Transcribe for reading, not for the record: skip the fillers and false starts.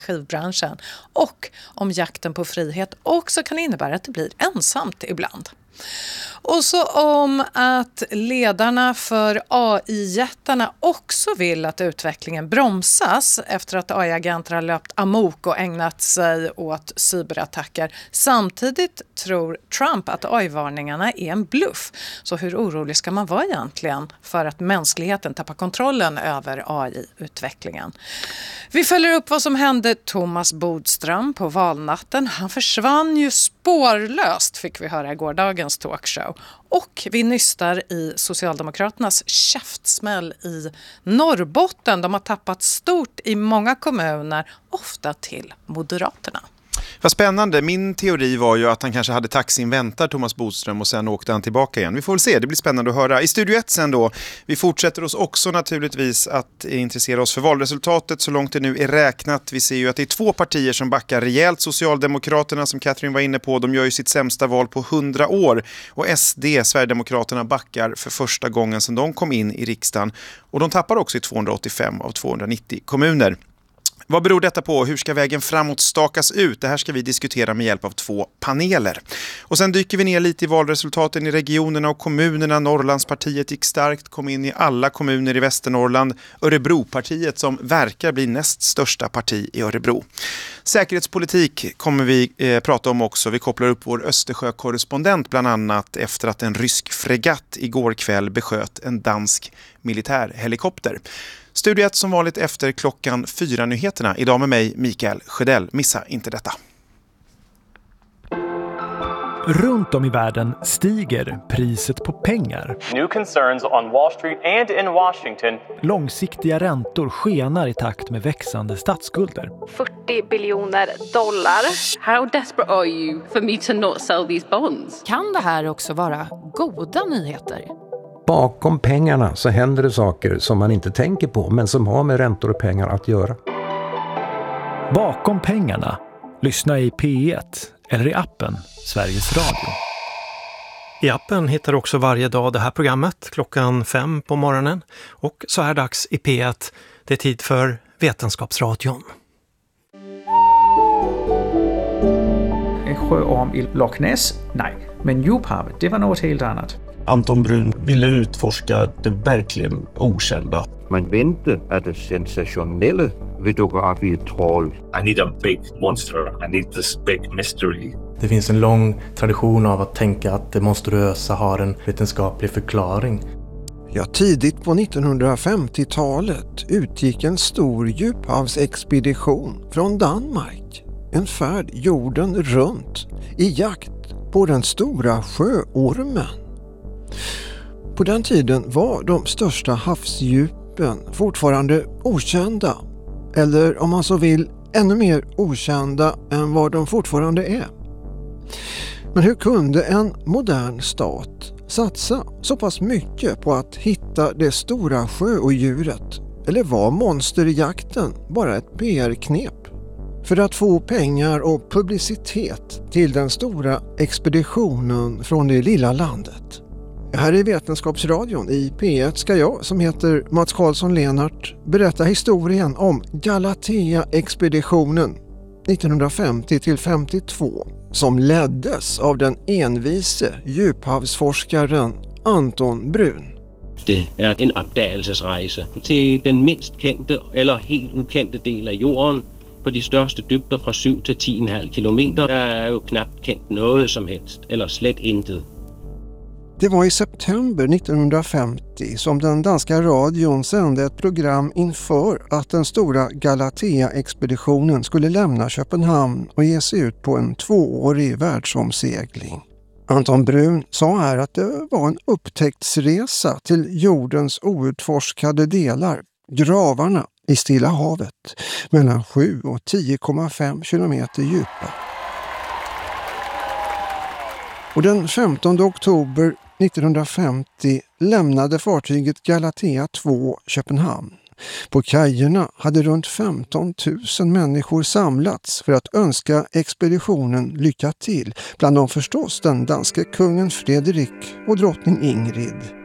skivbranschen och om jakten på frihet också kan innebära att det blir ensamt ibland. Och så om att ledarna för AI-jättarna också vill att utvecklingen bromsas efter att AI-agenter har löpt amok och ägnat sig åt cyberattacker. Samtidigt tror Trump att AI-varningarna är en bluff. Så hur orolig ska man vara egentligen för att mänskligheten tappar kontrollen över AI-utvecklingen? Vi följer upp vad som hände Thomas Bodström på valnatten. Han försvann ju spårlöst, fick vi höra i gårdagens talkshow. Och vi nystar i Socialdemokraternas käftsmäll i Norrbotten. De har tappat stort i många kommuner, ofta till Moderaterna. Vad spännande. Min teori var ju att han kanske hade taxin väntar, Thomas Bodström, och sen åkte han tillbaka igen. Vi får väl se, det blir spännande att höra. I Studio 1 sen då, vi fortsätter oss också naturligtvis att intressera oss för valresultatet så långt det nu är räknat. Vi ser ju att det är 2 partier som backar rejält. Socialdemokraterna, som Catherine var inne på, de gör ju sitt sämsta val på 100 år. Och SD, Sverigedemokraterna, backar för första gången sedan de kom in i riksdagen. Och de tappar också i 285 av 290 kommuner. Vad beror detta på? Hur ska vägen framåt stakas ut? Det här ska vi diskutera med hjälp av 2 paneler. Och sen dyker vi ner lite i valresultaten i regionerna och kommunerna. Norrlandspartiet gick starkt, kom in i alla kommuner i Västernorrland. Örebropartiet som verkar bli näst största parti i Örebro. Säkerhetspolitik kommer vi prata om också. Vi kopplar upp vår Östersjökorrespondent bland annat efter att en rysk fregatt igår kväll besköt en dansk militärhelikopter. Studio 1 som vanligt efter klockan 4-nyheterna. Idag med mig, Mikael Sjödell. Missa inte detta. Runt om i världen stiger priset på pengar. New concerns on Wall Street and in Washington. Långsiktiga räntor skenar i takt med växande statsskulder. $40 biljoner. How desperate are you for me to not sell these bonds? Kan det här också vara goda nyheter? Bakom pengarna så händer det saker som man inte tänker på men som har med räntor och pengar att göra. Bakom pengarna. Lyssna i P1 eller i appen Sveriges Radio. I appen hittar du också varje dag det här programmet klockan 5 på morgonen. Och så här dags i P1. Det är tid för Vetenskapsradion. En sjöorm i Loch Ness? Nej, men djuphavet, det var något helt annat. Anton Brun ville utforska det verkligen okända. Man väntar att det sensationella vid dukker i ett troll. I need a big monster. I need this big mystery. Det finns en lång tradition av att tänka att det monstruösa har en vetenskaplig förklaring. Ja, tidigt på 1950-talet utgick en stor djuphavsexpedition från Danmark. En färd jorden runt i jakt på den stora sjöormen. På den tiden var de största havsdjupen fortfarande okända. Eller om man så vill, ännu mer okända än vad de fortfarande är. Men hur kunde en modern stat satsa så pass mycket på att hitta det stora sjöodjuret? Eller var monsterjakten bara ett PR-knep? För att få pengar och publicitet till den stora expeditionen från det lilla landet. Här i Vetenskapsradion i P1 ska jag, som heter Mats Karlsson Lenart, berätta historien om Galatea-expeditionen 1950-52 som leddes av den envise djuphavsforskaren Anton Brun. Det är en opdagelsesrejse till den minst kendte eller helt ukendte del av jorden på de största dybder från 7 till 10,5 kilometer. Det är ju knappt känt något som helst, eller slet intet. Det var i september 1950 som den danska radion sände ett program inför att den stora Galatea-expeditionen skulle lämna Köpenhamn och ge sig ut på en 2-årig världsomsegling. Anton Brun sa här att det var en upptäcktsresa till jordens outforskade delar, gravarna i Stilla havet, mellan 7 och 10,5 kilometer djupa. Och den 15 oktober 1950 lämnade fartyget Galatea 2 Köpenhamn. På kajerna hade runt 15 000 människor samlats för att önska expeditionen lycka till. Bland dem förstås den danske kungen Frederik och drottning Ingrid.